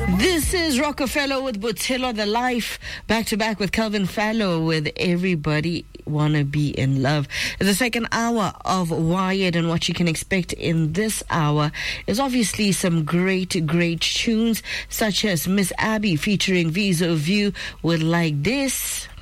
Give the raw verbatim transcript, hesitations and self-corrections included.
This is Rockefeller with Butelo the Life, back to back with Calvin Fallow with Everybody Wanna Be in Love. The second hour of Wired, and what you can expect in this hour is obviously some great, great tunes, such as Miss Abby featuring Viso View with Like This.